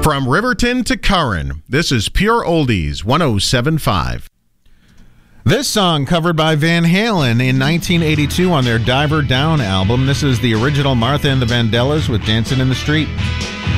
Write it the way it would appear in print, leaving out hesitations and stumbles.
From Riverton to Curran, this is Pure Oldies 107.5. This song covered by Van Halen in 1982 on their Diver Down album. This is the original Martha and the Vandellas with Dancing in the Street.